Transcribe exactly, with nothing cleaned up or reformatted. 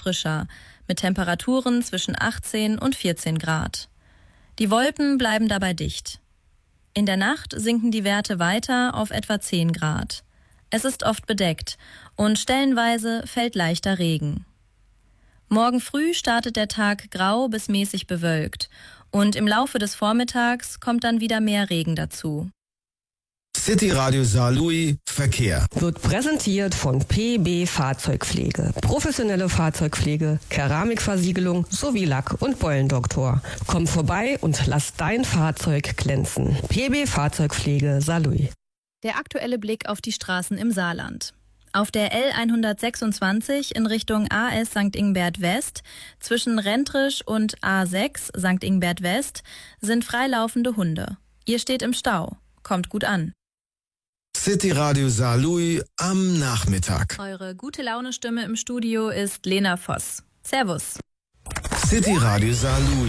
frischer, mit Temperaturen zwischen achtzehn und vierzehn Grad. Die Wolken bleiben dabei dicht. In der Nacht sinken die Werte weiter auf etwa zehn Grad. Es ist oft bedeckt und stellenweise fällt leichter Regen. Morgen früh startet der Tag grau bis mäßig bewölkt und im Laufe des Vormittags kommt dann wieder mehr Regen dazu. City Radio Saarlouis Verkehr wird präsentiert von P B Fahrzeugpflege. Professionelle Fahrzeugpflege, Keramikversiegelung sowie Lack- und Beulendoktor. Komm vorbei und lass dein Fahrzeug glänzen. P B Fahrzeugpflege Saarlouis. Der aktuelle Blick auf die Straßen im Saarland. Auf der L hundertsechsundzwanzig in Richtung A S Sankt Ingbert West zwischen Rentrisch und A sechs Sankt Ingbert West sind freilaufende Hunde. Ihr steht im Stau. Kommt gut an. City Radio Saarlouis am Nachmittag. Eure gute Laune Stimme im Studio ist Lena Voss. Servus. City Radio Saarlouis.